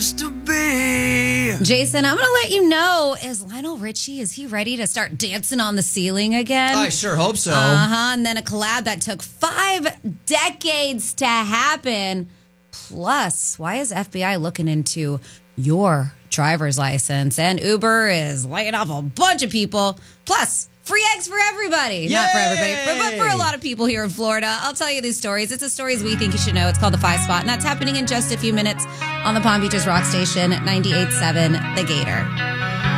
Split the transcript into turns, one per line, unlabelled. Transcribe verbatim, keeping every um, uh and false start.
used to be.
Jason, I'm going to let you know, is Lionel Richie, is he ready to start dancing on the ceiling again?
I sure hope so.
Uh-huh, and then a collab that took five decades to happen. Plus, why is F B I looking into your driver's license? And Uber is laying off a bunch of people. Plus, free eggs for everybody.
Yay!
Not for everybody, but, but for a lot of people here in Florida. I'll tell you these stories. It's the stories we think you should know. It's called The Five Spot, and that's happening in just a few minutes on the Palm Beaches Rock Station, ninety-eight point seven The Gator.